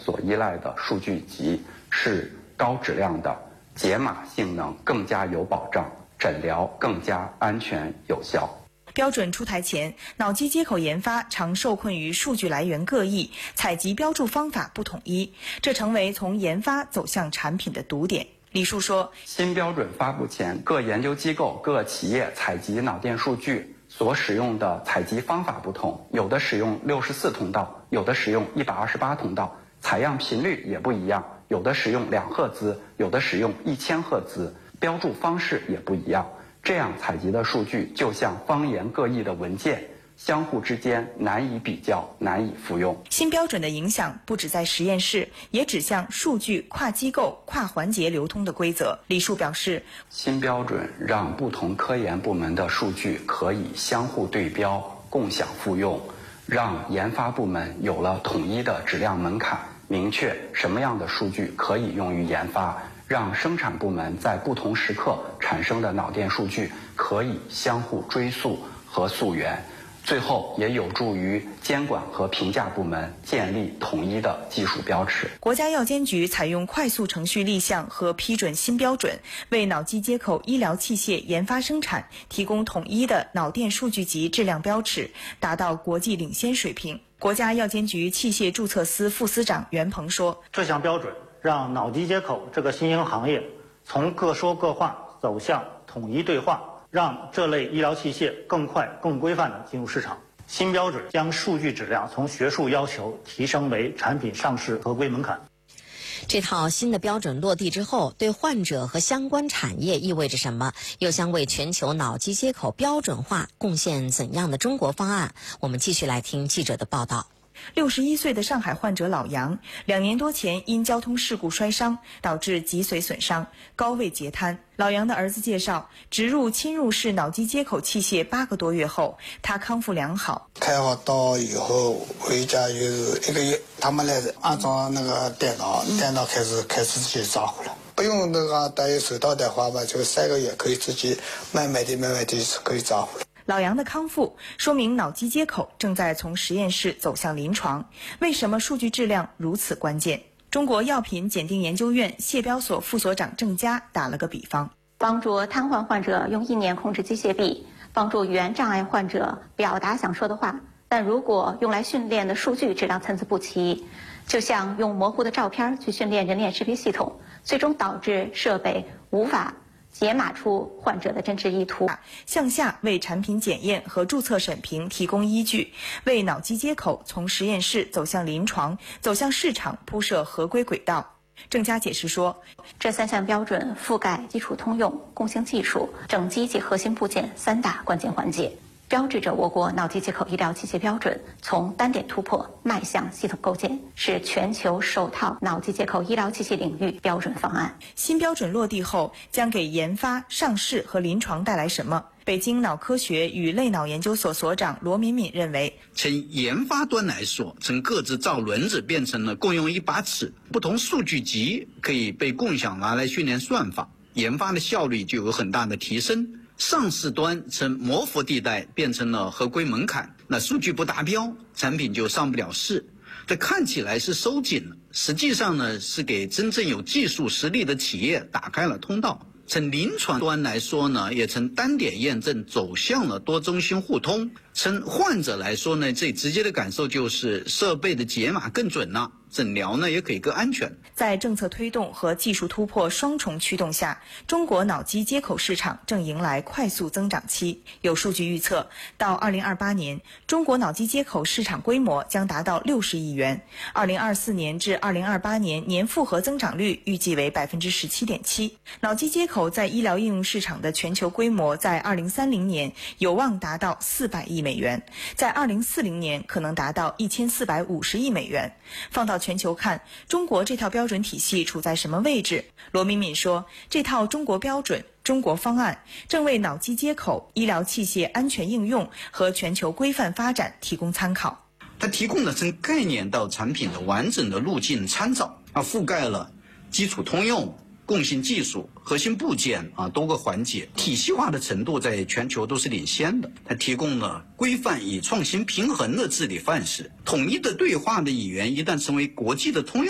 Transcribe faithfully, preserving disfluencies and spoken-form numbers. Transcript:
所依赖的数据集是高质量的，解码性能更加有保障，诊疗更加安全有效。 标准出台前，脑机接口研发常受困于数据来源各异，采集标注方法不统一，这成为从研发走向产品的堵点。李树说， 新标准发布前，各研究机构、各企业采集脑电数据所使用的采集方法不同，有的使用六十四通道，有的使用一百二十八通道，采样频率也不一样，有的使用两赫兹，有的使用一千赫兹，标注方式也不一样。这样采集的数据就像方言各异的文件，相互之间难以比较，难以复用。 新标准的影响不只在实验室，也指向数据跨机构、跨环节流通的规则。李树表示， 新标准让不同科研部门的数据可以相互对标、共享复用，让研发部门有了统一的质量门槛，明确什么样的数据可以用于研发，让生产部门在不同时刻产生的脑电数据可以相互追溯和溯源，最后也有助于监管和评价部门建立统一的技术标尺。 国家药监局采用快速程序立项和批准新标准，为脑机接口医疗器械研发生产提供统一的脑电数据集质量标尺，达到国际领先水平。国家药监局器械注册司副司长袁鹏说， 这项标准让脑机接口这个新兴行业从各说各话走向统一对话，让这类医疗器械更快、更规范地进入市场。新标准将数据质量从学术要求提升为产品上市合规门槛。 这套新的标准落地之后，对患者和相关产业意味着什么？又将为全球脑机接口标准化贡献怎样的中国方案？我们继续来听记者的报道。 六十一岁的上海患者老杨，两年多前因交通事故摔伤，导致脊髓损伤、高位截瘫。老杨的儿子介绍，植入侵入式脑机接口器械八个多月后，他康复良好。 开好刀以后回家有一个月，他们来安装那个电脑，嗯、电脑开始开始自己招呼了。不用那个戴手套的话吧，就三个月可以自己慢慢的、慢慢的可以招呼了。 老杨的康复说明脑机接口正在从实验室走向临床。为什么数据质量如此关键？中国药品检定研究院谢标所副所长郑佳打了个比方， 帮助瘫痪患者用意念控制机械臂，帮助语言障碍患者表达想说的话。但如果用来训练的数据质量参差不齐，就像用模糊的照片去训练人脸识别系统，最终导致设备无法解码出患者的真实意图。 向下为产品检验和注册审评提供依据，为脑机接口从实验室走向临床、走向市场铺设合规轨道。郑佳解释说， 这三项标准覆盖基础通用、共性技术、整机及核心部件三大关键环节，标志着我国脑机接口医疗器械标准从单点突破迈向系统构建，是全球首套脑机接口医疗器械领域标准方案。 新标准落地后，将给研发、上市和临床带来什么？北京脑科学与类脑研究所所长罗敏敏认为， 从研发端来说，从各自造轮子变成了共用一把尺，不同数据集可以被共享拿来训练算法，研发的效率就有很大的提升。上市端从模糊地带变成了合规门槛，那数据不达标，产品就上不了市。这看起来是收紧了，实际上呢是给真正有技术实力的企业打开了通道。从临床端来说呢，也从单点验证走向了多中心互通。从患者来说呢，最直接的感受就是设备的解码更准了，诊疗呢也可以更安全。 在政策推动和技术突破双重驱动下，中国脑机接口市场正迎来快速增长期。有数据预测，到二零二八年，中国脑机接口市场规模将达到六十亿元。二零二四年至二零二八年年复合增长率预计为百分之十七点七。脑机接口在医疗应用市场的全球规模，在二零三零年有望达到四百亿美元，在二零四零年可能达到一千四百五十亿美元。放到全球看，中国这套标准体系处在什么位置？罗敏敏说，这套中国标准、中国方案正为脑机接口医疗器械安全应用和全球规范发展提供参考。 它提供了从概念到产品的完整的路径参照，它覆盖了基础通用、共性技术、核心部件啊多个环节，体系化的程度在全球都是领先的。它提供了规范与创新平衡的治理范式，统一的对话的语言一旦成为国际的通用